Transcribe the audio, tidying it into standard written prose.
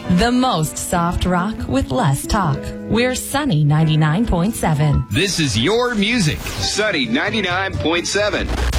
The most soft rock with less talk. We're Sunny 99.7. This is your music. Sunny 99.7.